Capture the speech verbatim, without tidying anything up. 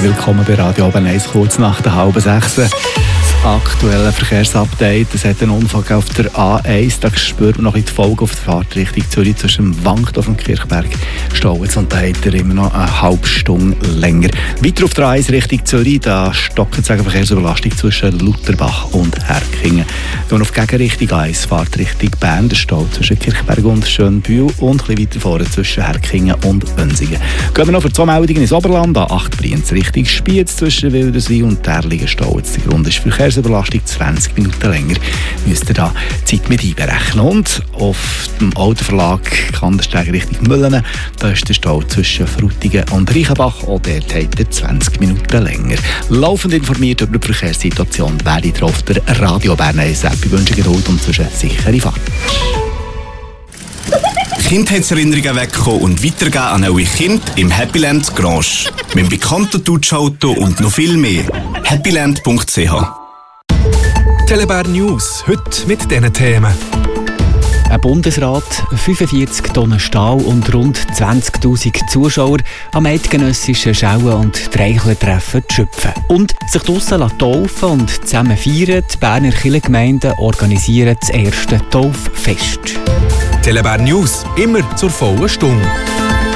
willkommen bei Radio Oben eins, kurz nach der halben sechs. Das aktuelle Verkehrsupdate. Es hat einen Unfall auf der A eins. Da spürt man noch die Folge auf der Fahrt Richtung Zürich zwischen Wankdorf und Kirchberg. Staut und da hat er immer noch eine halbe Stunde länger. Weiter auf der A eins Richtung Zürich, da stockt es eine Verkehrsüberlastung zwischen Lutherbach und Herkingen. Wenn man auf die Gegenrichtung A eins fährt Richtung Bern, der Stau zwischen Kirchberg und Schönbühl und ein bisschen weiter vorne zwischen Herkingen und Önsingen. Gehen wir noch für zwei Meldungen ins Oberland. A acht Brienz Richtung Spiez zwischen Wilderswil und Terlingen Stau. Der Grund ist Verkehrsüberlastung zwanzig Minuten länger. Müsst ihr da Zeit mit einberechnen. Und auf dem Autoverlag Kandersteg Richtung Müllenen, da ist der Stau zwischen Frutigen und Reichenbach. Auch dort hat er zwanzig Minuten länger. Laufend informiert über die Verkehrssituation werde ich auf der Radio Bern eins App. Ich wünsche Geduld und zwischen sichere Fahrt. Kindheitserinnerungen wegkommen und weitergeben an eure Kinder im Happyland Grange. Mit dem bekannten Dutschauto und noch viel mehr. happyland punkt c h. Telebär News, heute mit diesen Themen. Ein Bundesrat, fünfundvierzig Tonnen Stahl und rund zwanzigtausend Zuschauer am eidgenössischen Schauen- und Treichlertreffen Schüpfen. Und sich draussen taufen und zusammen feiern. Die Berner Kirchengemeinden organisieren das erste Tauffest. Telebär News, immer zur vollen Stunde.